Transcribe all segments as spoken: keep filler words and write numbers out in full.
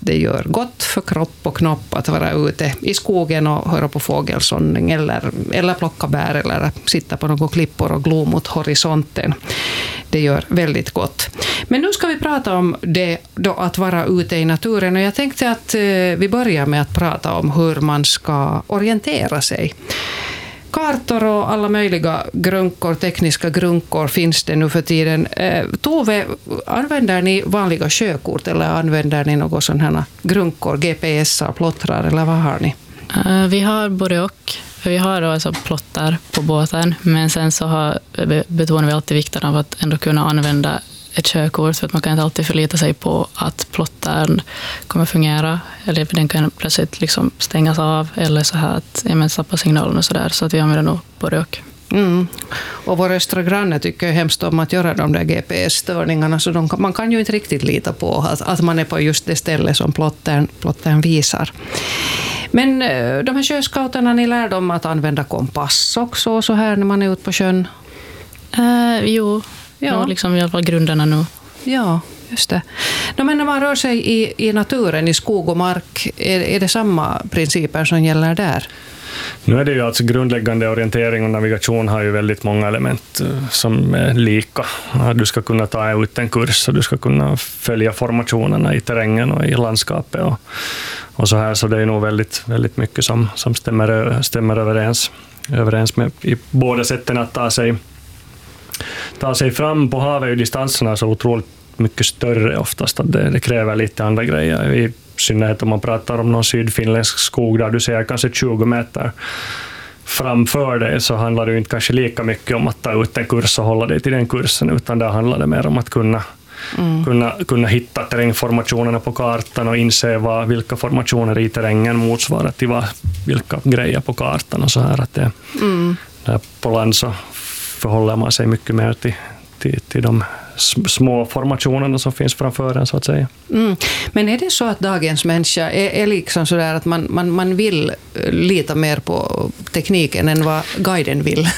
det gör gott för kropp och knopp att vara ute i skogen och höra på fågelsång eller, eller plocka bär eller sitta på några klippor och glo mot horisonten. Det gör väldigt gott. Men nu ska vi prata om det då att vara ute i naturen, och jag tänkte att eh, vi börjar med att prata om hur man ska orientera sig. Kartor och alla möjliga grunkor, tekniska grunkor finns det nu för tiden. Eh, Tove, använder ni vanliga sjökort eller använder ni något sån här grunkor, G P S, plottrar eller vad har ni? Uh, vi har både och. Vi har då alltså plottar på båten, men sen så har, betonar vi alltid vikten av att ändå kunna använda ett körkort, för att man kan inte alltid förlita sig på att plottaren kommer fungera, eller den kan plötsligt liksom stängas av eller så här att ja, men sappa signalen och så där, så att vi använder nog både och. Mm. Och våra östra grannar tycker hemskt om att göra de där G P S-störningarna, så de, man kan ju inte riktigt lita på att, att man är på just det ställe som plottaren, plottaren visar. Men de här sjöskauterna, ni lär dem att använda kompass också så här när man är ute på sjön? Uh, jo, ja. Nu liksom i alla fall grunderna nu. Ja, just det. No, men när man rör sig i, i naturen, i skog och mark, är, är det samma principer som gäller där? Nu är det ju alltså grundläggande orientering och navigation har ju väldigt många element som är lika. Du ska kunna ta ut en kurs och du ska kunna följa formationerna i terrängen och i landskapet och, och så här, så det är nog väldigt, väldigt mycket som, som stämmer, stämmer överens, överens med i båda sätten att ta sig, ta sig fram. På havet är ju distanserna så otroligt mycket större oftast att det, det kräver lite andra grejer. I synnerhet om man pratar om någon sydfinländsk skog där du ser kanske tjugo meter framför dig, så handlar det ju inte kanske lika mycket om att ta ut en kurs och hålla dig till den kursen, utan där handlar det mer om att kunna, mm. kunna, kunna hitta terrängformationerna på kartan och inse vad, vilka formationer i terrängen motsvarar till vad, vilka grejer på kartan och så här. Att det, mm. där på land så förhåller man sig mycket mer till, till, till de små formationerna som finns framför en så att säga. Mm. Men är det så att dagens människa är, är liksom så där att man, man, man vill lita mer på tekniken än vad guiden vill?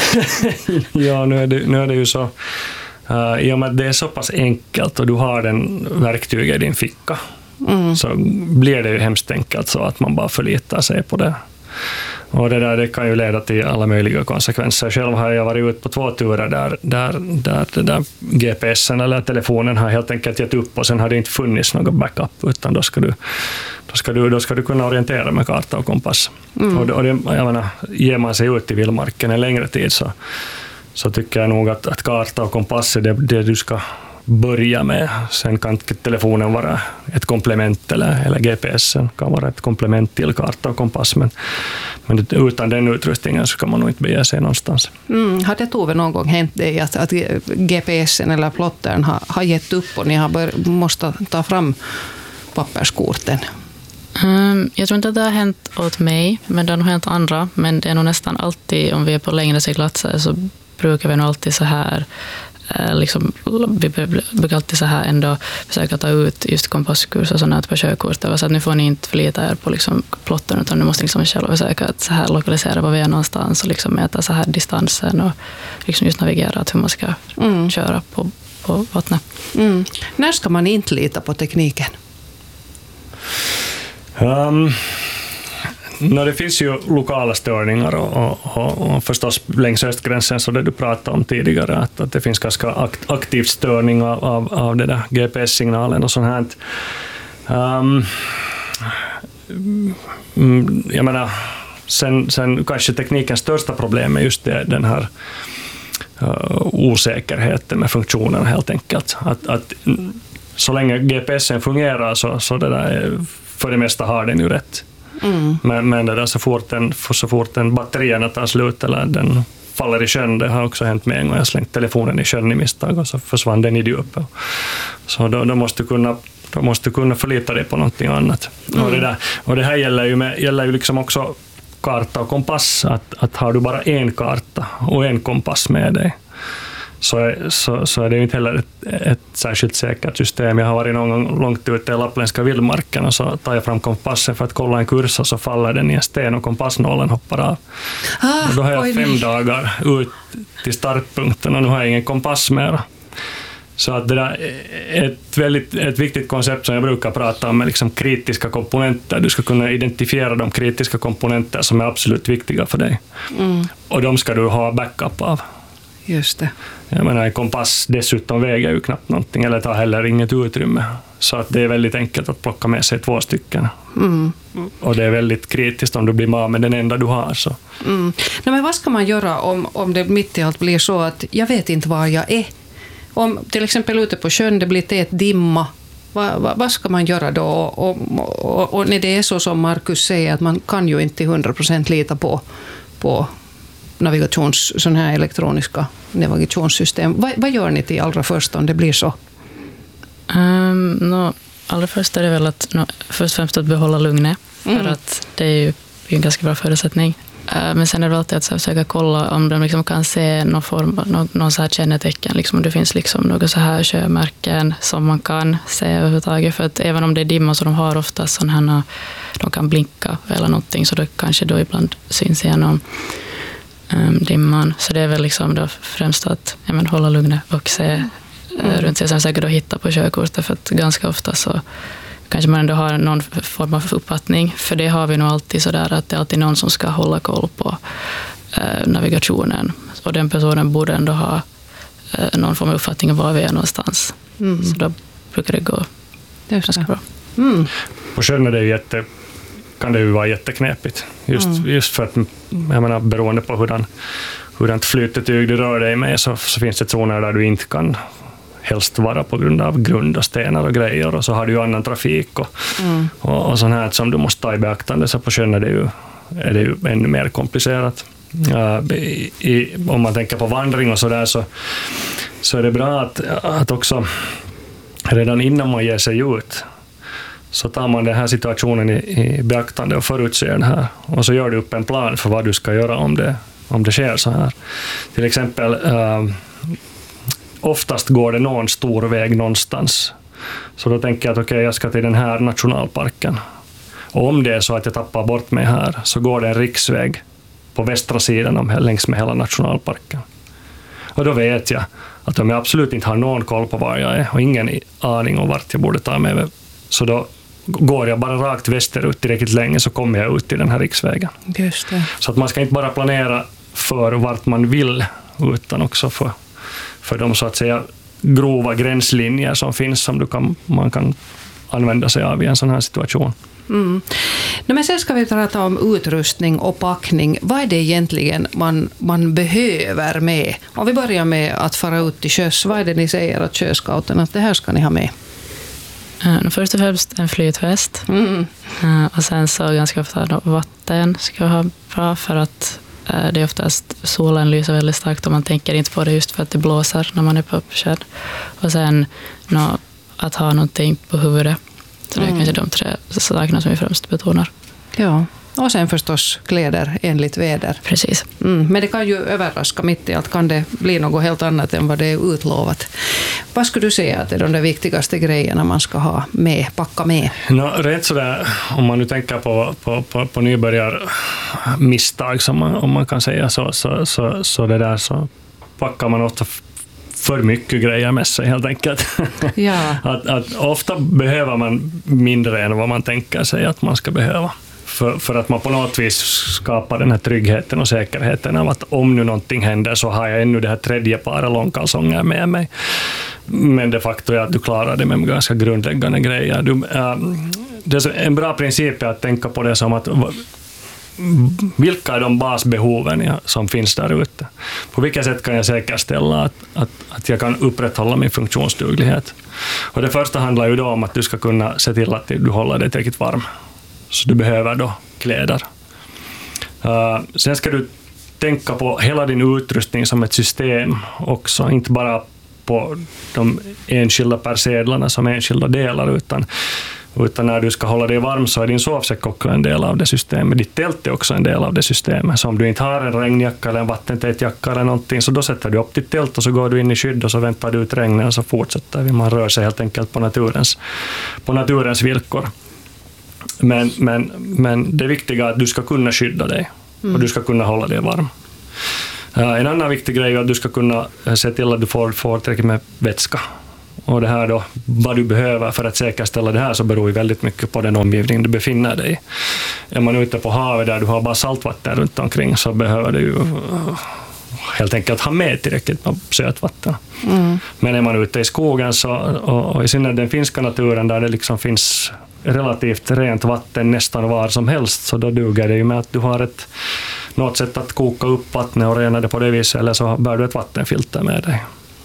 Ja, nu är det, nu är det ju så. Uh, I och med att det är så pass enkelt och du har den verktyget i din ficka, mm. så blir det ju hemskt enkelt så att man bara förlitar sig på det. Och det där det kan ju leda till alla möjliga konsekvenser. Själv har jag varit ute på två turer där, där, där, där, där G P S:en eller telefonen har helt enkelt gett upp och sen har det inte funnits någon backup, utan då ska du, då ska du, då ska du kunna orientera med karta och kompass. Mm. Och, det, och det, jag menar, ger man sig ut i vildmarken en längre tid så, så tycker jag nog att, att karta och kompass är det, det du ska börja med. Sen kan telefonen vara ett komplement eller, eller G P S:en kan vara ett komplement till karta och kompass, men, men utan den utrustningen så kan man nog inte bege sig någonstans. Mm. Har det Tove någon gång hänt dig att, att G P S:en eller plottern har, har gett upp och ni har bör, måste ta fram papperskorten? Um, jag tror inte att det har hänt åt mig, men det har nog hänt andra, men det är nog nästan alltid, om vi är på längre seglatser så brukar vi nog alltid så här liksom, vi brukar alltid så här ändå försöka ta ut just kompasskurs och sånt på körkortet, så att nu får ni inte förlita er på liksom plotten, utan nu måste ni liksom själva försöka att så här lokalisera var vi är någonstans och liksom mäta så här distansen och liksom just navigera att hur man ska mm. köra på, på vattnet. Mm. När ska man inte lita på tekniken? Um, no, det finns ju lokala störningar och, och, och förstås längs östgränsen, så det du pratade om tidigare, att, att det finns ganska akt, aktiv störning av, av, av det där G P S-signalen och sånt här. Um, jag menar, sen, sen kanske teknikens största problem är just det, den här uh, osäkerheten med funktionen helt enkelt. Att, att så länge G P S:en fungerar så, så det där, för det mesta har den ju rätt. Mm. Men, men det där, så fort den, så fort den batterierna tar slut eller den faller i sjön, det har också hänt med en gång. Jag slängt telefonen i sjön i misstag och så försvann den i djupet. Så då, då måste du kunna, då måste du kunna förlita dig på någonting annat. Mm. Och, det där, och det här gäller ju, med, gäller ju liksom också karta och kompass. Att, att har du bara en karta och en kompass med dig, Så är, så, så är det ju inte heller ett, ett särskilt säkert system. Jag har varit någon gång långt ute i lappländska vildmarken och så tar jag fram kompassen för att kolla en kurs och så faller den i en sten och kompassnålen hoppar av. Ah, och då har jag fem nej. dagar ut till startpunkten och nu har jag ingen kompass mer. Så att det där är ett väldigt ett viktigt koncept som jag brukar prata om är liksom kritiska komponenter. Du ska kunna identifiera de kritiska komponenter som är absolut viktiga för dig. Mm. Och de ska du ha backup av. Just det. Jag menar, en kompass dessutom väger ju knappt någonting eller tar heller inget utrymme. Så att det är väldigt enkelt att plocka med sig två stycken. Mm. Och det är väldigt kritiskt om du blir med med den enda du har. Så. Mm. Nej, men vad ska man göra om, om det mitt i allt blir så att jag vet inte var jag är? Om till exempel ute på sjön det blir tät dimma, vad, vad, vad ska man göra då? Och, och, och när det är så som Markus säger att man kan ju inte till hundra procent lita på, på navigations, sån här elektroniska navigationssystem. Vad, vad gör ni till allra först om det blir så? Um, no, allra först är det väl att no, först och främst att behålla lugnet. Mm. För att det är ju en ganska bra förutsättning. Uh, men sen är det alltid att försöka kolla om de liksom kan se någon form, någon, någon så här kännetecken. Liksom, om det finns liksom några så här sjömärken som man kan se överhuvudtaget. För att även om det är dimma så de har ofta sådana här, de kan blinka eller någonting. Så det kanske då ibland syns igenom um, dimman. Så det är väl liksom då främst att ja, men, hålla lugnet och se mm. runt sig. Sen säkert då hitta på sjökortet. För att ganska ofta så kanske man ändå har någon form av uppfattning. För det har vi nog alltid sådär att det är alltid någon som ska hålla koll på eh, navigationen. Och den personen borde ändå ha eh, någon form av uppfattning om var vi är någonstans. Mm. Så då brukar det gå ganska bra. Mm. På sjön är det jätte, kan det ju vara jätteknepigt. Just, mm. just för att, jag menar, beroende på hurdan, hurdant flytetyg du rör dig med så, så finns det zoner där du inte kan helst vara på grund av grund och stenar och grejer, och så har du ju annan trafik och, mm. och, och sånt här som du måste ta i beaktande. Så på sjön är det ju, är det ju ännu mer komplicerat. Uh, i, i, om man tänker på vandring och sådär så, så är det bra att, att också redan innan man ger sig ut så tar man den här situationen i, i beaktande och förutser den här, och så gör du upp en plan för vad du ska göra om det, om det sker så här. Till exempel uh, oftast går det någon stor väg någonstans. Så då tänker jag att okej, okay, jag ska till den här nationalparken. Och om det är så att jag tappar bort mig här så går det en riksväg på västra sidan om, längs med hela nationalparken. Och då vet jag att om jag absolut inte har någon koll på var jag är och ingen aning om vart jag borde ta mig, så då går jag bara rakt västerut tillräckligt länge så kommer jag ut till den här riksvägen. Just det. Så att man ska inte bara planera för vart man vill utan också för för de så att säga grova gränslinjer som finns som du kan, man kan använda sig av i en sån här situation. Mm. No, men sen ska vi prata om utrustning och packning. Vad är det egentligen man, man behöver med? Om vi börjar med att fara ut till sjöss, vad är det ni säger att sjöscouten att det här ska ni ha med? Uh, först och främst en flytväst. Mm. Uh, och sen så ganska ofta vatten ska vi ha bra för att det är oftast solen lyser väldigt starkt och man tänker inte på det just för att det blåser när man är på sjön. Och sen no, att ha någonting på huvudet. Så det är mm. kanske de tre sakerna som vi främst betonar. Ja, och sen förstås kläder enligt väder. Precis. Mm, men det kan ju överraska mitt i allt, kan det bli något helt annat än vad det är utlovat. Vad skulle du säga att är de där viktigaste grejerna man ska ha med, packa med? No, rätt sådär, om man nu tänker på, på, på, på nybörjarmisstag som man, om man kan säga så, så, så, så det där så packar man ofta för mycket grejer med sig helt enkelt. Ja. att, att ofta behöver man mindre än vad man tänker sig att man ska behöva. För, för att man på något vis skapar den här tryggheten och säkerheten av att om nu någonting händer så har jag ännu det här tredje paret långkalsonger med mig. Men de facto är att du klarar det med ganska grundläggande grejer. Du, äh, det är en bra princip är att tänka på det som att vilka är de basbehoven som finns där ute? På vilket sätt kan jag säkerställa att, att, att jag kan upprätthålla min funktionsduglighet? Och det första handlar ju då om att du ska kunna se till att du håller dig tillräckligt varm. Så du behöver då kläder. Uh, sen ska du tänka på hela din utrustning som ett system också. Inte bara på de enskilda persedlarna som enskilda delar utan, utan när du ska hålla dig varm så är din sovsäck också en del av det systemet. Ditt tält är också en del av det systemet. Så om du inte har en regnjacka eller en vattentät jacka eller någonting så då sätter du upp ditt tält och så går du in i skydd och så väntar du ut regnen och så fortsätter vi. Man rör sig helt enkelt på naturens, på naturens villkor. Men, men, men det viktiga är att du ska kunna skydda dig mm. och du ska kunna hålla dig varm. Uh, en annan viktig grej är att du ska kunna se till att du får, får tillräckligt med vätska. Och det här då, vad du behöver för att säkerställa det här så beror ju väldigt mycket på den omgivning du befinner dig i. Är man ute på havet där du har bara saltvatten runt omkring så behöver du ju helt enkelt ha med tillräckligt med sötvatten. Mm. Men är man ute i skogen så, och, och i synnerhet den finska naturen där det liksom finns relativt rent vatten nästan var som helst, så då duger det ju med att du har ett något sätt att koka upp vattnet och rena det på det viset, eller så bär du ett vattenfilter med dig.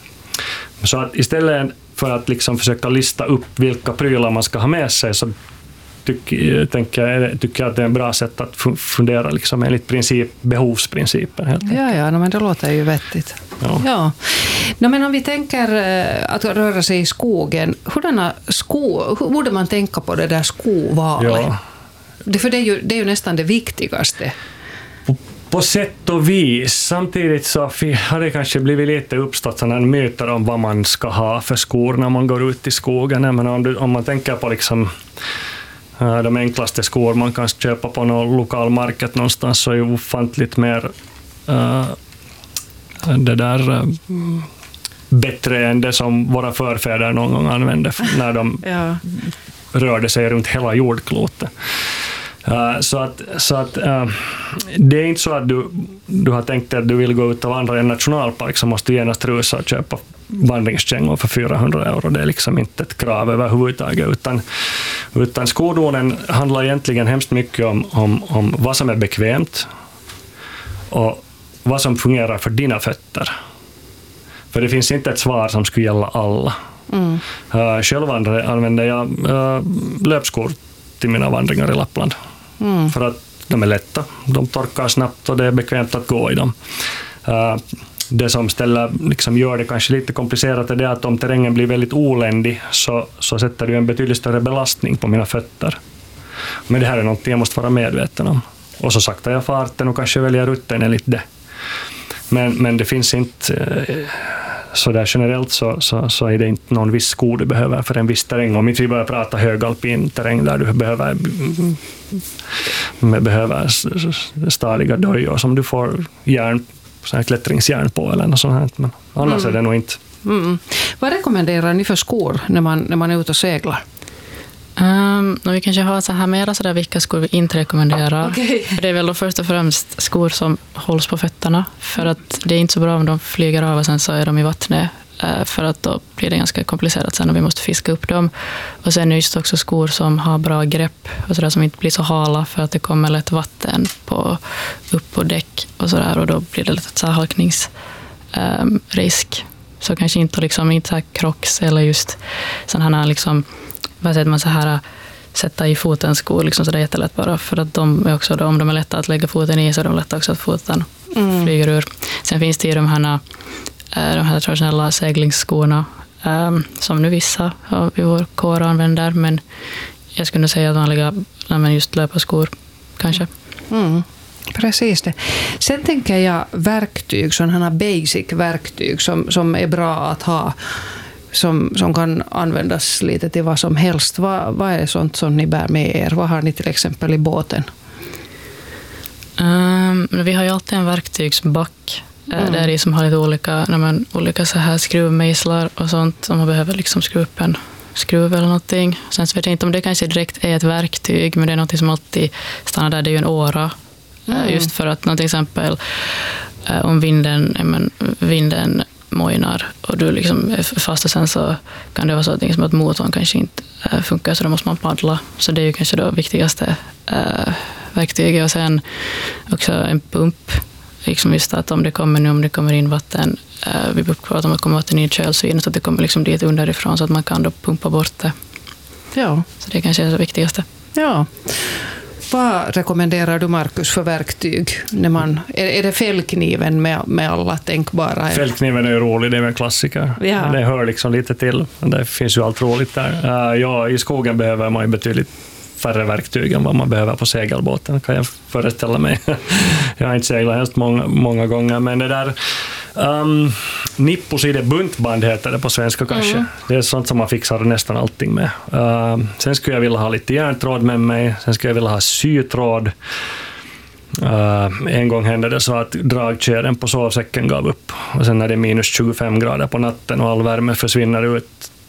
Så att istället för att liksom försöka lista upp vilka prylar man ska ha med sig så tycker, tänker jag, tycker jag att det är en bra sätt att fundera liksom enligt princip, behovsprincipen. Helt ja, ja, men det låter ju vettigt. Ja. Ja. No, men om vi tänker att röra sig i skogen, hurdana sko, hur borde man tänka på det där skovalet? Ja. Det, för det är, ju, det är ju nästan det viktigaste. På, på sätt och vis. Samtidigt så har det kanske blivit lite uppstått sådana myter om vad man ska ha för skor när man går ut i skogen. Men om, du, om man tänker på liksom de enklaste skor man kan köpa på någon lokal market någonstans så är ju ofantligt mer uh, det där uh, bättre än det som våra förfäder någon gång använde när de ja. rörde sig runt hela jordklotet. Uh, så att, så att uh, det är inte så att du, du har tänkt att du vill gå ut och vandra i en nationalpark så måste du genast rusa och köpa vandringskängor för fyrahundra euro. Det är liksom inte ett krav överhuvudtaget, utan, utan skodonen handlar egentligen hemskt mycket om, om, om vad som är bekvämt och vad som fungerar för dina fötter. För det finns inte ett svar som skulle gälla alla. Mm. Uh, själv använder jag uh, löpskor till mina vandringar i Lappland. Mm. För att de är lätta, de torkar snabbt och det är bekvämt att gå i dem. Uh, det som ställer, liksom gör det kanske lite komplicerat är det att om terrängen blir väldigt oländig så, så sätter du en betydligt större belastning på mina fötter. Men det här är något jag måste vara medveten om. Och så saktar jag farten och kanske väljer rutten enligt det. Men, men det finns inte eh, så där generellt så, så, så är det inte någon viss sko du behöver för en viss terräng. Om inte vi börjar prata högalpin terräng där du behöver, behöver stadiga dojor som du får järn, så här klättringsjärn på eller något sånt här. Men annars mm. är det nog inte. Mm. Vad rekommenderar ni för skor när man, när man är ute och seglar? Um, vi kanske har så här mera så där vilka skor vi inte rekommenderar. Okay. Det är väl då först och främst skor som hålls på fötterna. För att det är inte så bra om de flyger av och sen så är de i vattnet. Uh, för att då blir det ganska komplicerat sen och vi måste fiska upp dem. Och sen är det just också skor som har bra grepp och så där, som inte blir så hala för att det kommer lätt vatten på, upp på däck och så där, och då blir det lite så här halkningsrisk. Um, så kanske inte liksom inte så här Crocs eller just sådana här liksom, vad säger man, så här sätta i foten skor liksom, så det är jättelätt bara för att de är också då, om de är lätta att lägga foten i så är de lätta också att foten mm. flyger ur. Sen finns det ju de här de här traditionella seglingsskorna um, som nu vissa i vår kår använder, men jag skulle säga att vanliga men just löparskor kanske. Mm. Precis det. Sen tänker jag verktyg, sådana här basic verktyg som, som är bra att ha, som, som kan användas lite till vad som helst. Vad, vad är sånt som ni bär med er? Vad har ni till exempel i båten? Um, vi har ju alltid en verktygsback mm. där i som har lite olika, när man, olika så här skruvmejslar och sånt om man behöver liksom skruva upp en skruv eller någonting. Sen så vet jag inte om det kanske direkt är ett verktyg, men det är något som alltid stannar där, det är ju en åra. Mm. Just för att till exempel om vinden, men, vinden mojnar och du liksom är fast och sen så kan det vara så att, att motorn kanske inte funkar så då måste man paddla. Så det är ju kanske det viktigaste äh, verktyget. Och sen också en pump. Liksom just att om det kommer nu, om det kommer in vatten, äh, vi pratar om att det kommer vatten i kölsvinet så att det kommer liksom dit underifrån så att man kan då pumpa bort det. Ja. Så det kanske är det viktigaste. Ja. Vad rekommenderar du, Markus, för verktyg? När man, är, är det fällkniven med, med alla tänkbara? Fällkniven är ju rolig, det är en klassiker. Ja. Det hör liksom lite till. Det finns ju allt roligt där. Uh, ja, i skogen behöver man ju betydligt färre verktyg än vad man behöver på segelbåten, kan jag föreställa mig. Jag har inte seglat helst många, många gånger, men det där um, nipposide buntband heter det på svenska kanske. Mm. Det är sånt som man fixar nästan allting med. Uh, sen skulle jag vilja ha lite järntråd med mig, sen skulle jag vilja ha sytråd. Uh, en gång hände det så att dragkedjan på sovsäcken gav upp och sen när det är minus tjugofem grader på natten och all värme försvinner ut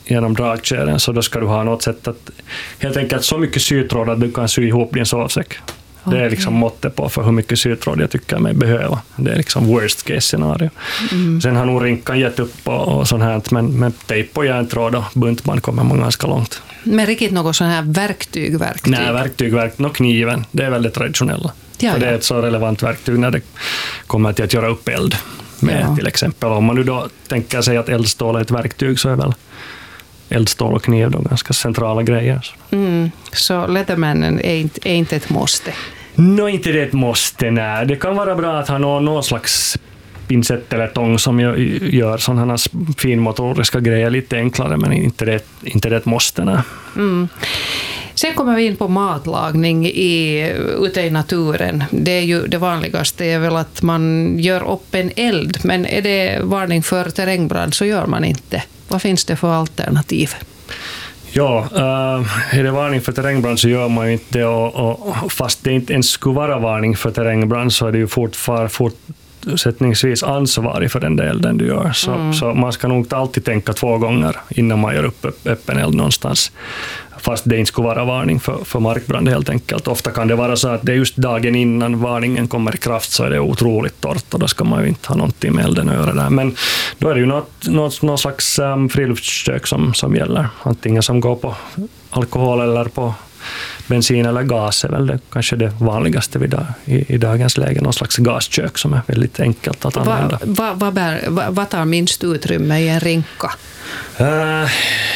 genom dragkedjan, så då ska du ha något sätt att helt enkelt så mycket sytråd att du kan sy ihop din sovsäck. Okay. Det är liksom måttet på för hur mycket sytråd jag tycker mig behöva. Det är liksom worst case scenario. Mm. Sen har nog rinkan gett upp och, och sånt här, men, men tejp och järntråd och buntband kommer man ganska långt. Men riktigt något sån här verktyg, verktyg? Nej, verktyg, verktyg. Och kniven, det är väldigt traditionella. Ja, för det är ett så relevant verktyg när det kommer till att göra upp eld med, ja. Till exempel. Om man nu då tänker sig att eldstål är ett verktyg, så är väl eldstål och kniv då ganska centrala grejer. Mm. Så Leathermanen är inte, är inte ett måste? Nå, inte det ett måste, nej. Det kan vara bra att ha någon, någon slags pincett eller tång som gör sådana finmotoriska grejer lite enklare, men inte det, inte det ett måste, nej. Mm. Sen kommer vi in på matlagning i, ute i naturen. Det är ju det vanligaste är väl att man gör upp en eld, men är det varning för terrängbrand så gör man inte. Vad finns det för alternativ? Ja, äh, är det varning för terrängbrand så gör man ju inte det, och, och fast det inte ens skulle vara varning för terrängbrand så är det ju fortfarande fortsättningsvis ansvarig för den elden du gör. Så, mm. så man ska nog alltid tänka två gånger innan man gör upp öppen eld någonstans. Fast det inte skulle vara varning för, för markbrand helt enkelt. Ofta kan det vara så att det är just dagen innan varningen kommer i kraft så är det otroligt torrt och då ska man ju inte ha någonting med elden att göra där. Men då är det ju något, något, något slags um, friluftskök som, som gäller. Antingen som går på alkohol eller på bensin eller gas är väl det, kanske det vanligaste vid dag, i, i dagens läge. Någon slags gaskök som är väldigt enkelt att använda. Vad va, va, va, va tar minst utrymme i en rinka? Uh,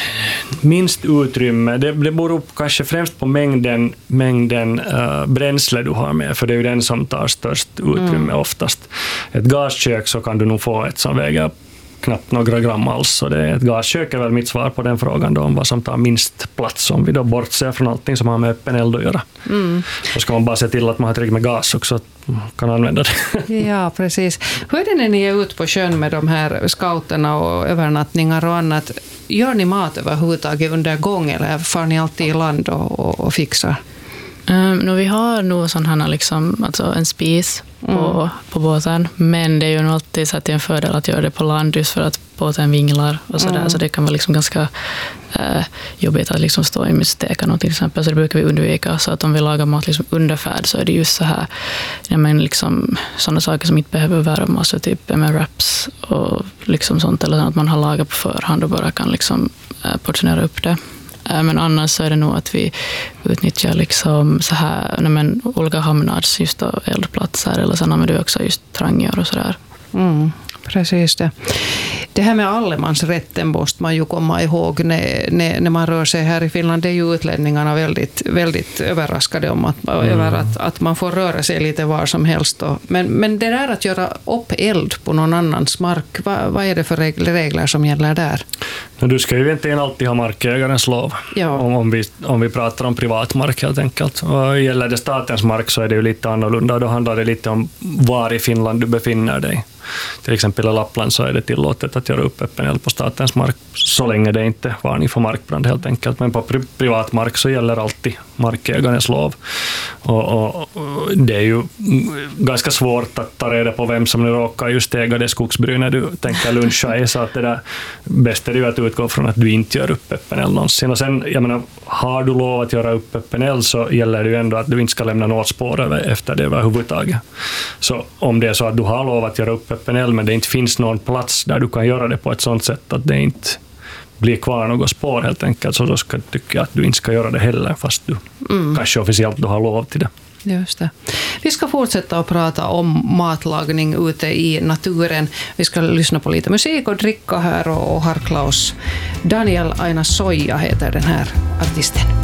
minst utrymme, det, det beror kanske främst på mängden, mängden uh, bränsle du har med, för det är ju den som tar störst utrymme mm. oftast. Ett gaskök så kan du nog få ett som väger knappt några gram alls, så det är ett gaskök är väl mitt svar på den frågan då, om vad som tar minst plats, om vi då bortser från allting som har med öppen eld att göra. Mm. Då ska man bara se till att man har tillräckligt med gas också, att man kan använda det. Ja, precis. Hur är det när ni är ute på sjön med de här scouterna och övernattningar och annat? Gör ni mat överhuvudtaget under gång eller far ni alltid i land och, och, och fixar? Um, nu, vi har nog sån här liksom, alltså en spis på, mm. på båten, men det är ju nog alltid så att det är en fördel att göra det på land just för att båten vinglar och sådär, mm. så det kan vara liksom ganska uh, jobbigt att liksom stå i mystekan till exempel, så det brukar vi undvika. Så att om vi lagar mat liksom under färd så är det just så här, ja, men liksom sådana saker som inte behöver värma, så typ med wraps och liksom sånt, eller att man har lagat på förhand och bara kan liksom uh, portionera upp det. Men annars så är det nog att vi utnyttjar liksom så här, nej men, olika hamnar, just då eldplatser, eller sen använder vi också just trangior och sådär. Mm, precis det. Det här med allemansrätten måste man ju komma ihåg när, när, när man rör sig här i Finland. Det är ju utlänningarna väldigt, väldigt överraskade om att, mm. över att, att man får röra sig lite var som helst. Då. Men, men det där att göra upp eld på någon annans mark, vad, vad är det för regler som gäller där? Du ska ju egentligen alltid ha markägarens lov, ja. om, om, vi, om vi pratar om privat mark helt enkelt. Och gäller det statens mark så är det ju lite annorlunda. Då handlar det lite om var i Finland du befinner dig. Till exempel i Lappland så är det tillåtet att göra upp öppen eld på statens mark så länge det inte är varning för markbrand helt enkelt. Men på pri- privat mark så gäller alltid markägarens lov. Och, och, och det är ju ganska svårt att ta reda på vem som nu råkar just äga det skogsbry när du tänker luncha i, så att det där bästa är ju att utgå från att du inte gör upp öppen eld någonsin. Och sen, jag menar, har du lov att göra upp öppen eld så gäller det ju ändå att du inte ska lämna något spår efter det överhuvudtaget. Så om det är så att du har lov att göra upp öppen eld men det inte finns någon plats där du kan göra det på ett sådant sätt att det inte blir kvar något spår helt enkelt, så då ska jag tycka att du inte ska göra det heller, fast du mm. kanske officiellt du har lov till det. Just det. Vi ska fortsätta att prata om matlagning ute i naturen. Vi ska lyssna på lite musik och dricka här och harkla oss. Daniel Aina Soija heter den här artisten.